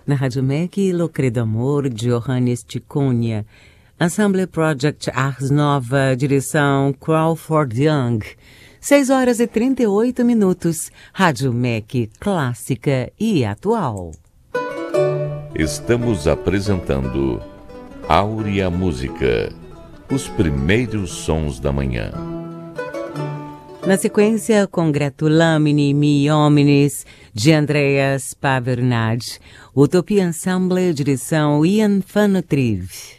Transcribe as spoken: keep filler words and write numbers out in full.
Na Rádio M E C, Lo Credo Amor, Johannes Ticunha. Ensemble Project Ars Nova, direção Crawford Young. seis horas e trinta e oito minutos. Rádio M E C, clássica e atual. Estamos apresentando Áurea Música, os primeiros sons da manhã. Na sequência, Congratulamini Mi Hominis, de Andreas Pavernad. Utopia Ensemble, direção Ian Fanotriv.